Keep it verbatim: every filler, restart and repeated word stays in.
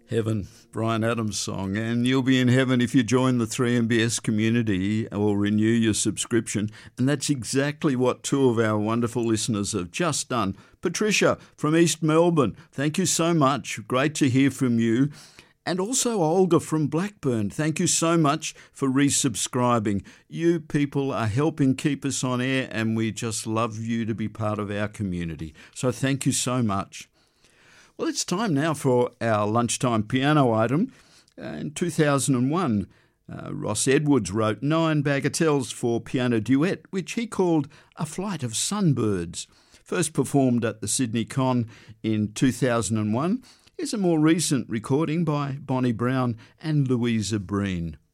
Heaven, Brian Adams' song, and you'll be in heaven if you join the three M B S community or renew your subscription. And that's exactly what two of our wonderful listeners have just done. Patricia from East Melbourne, thank you so much. Great to hear from you. And also Olga from Blackburn, thank you so much for resubscribing. You people are helping keep us on air, and we just love you to be part of our community. So thank you so much. Well, it's time now for our lunchtime piano item. In two thousand one, uh, Ross Edwards wrote nine bagatelles for piano duet, which he called A Flight of Sunbirds. First performed at the Sydney Con in two thousand one, is a more recent recording by Bonnie Brown and Louisa Breen.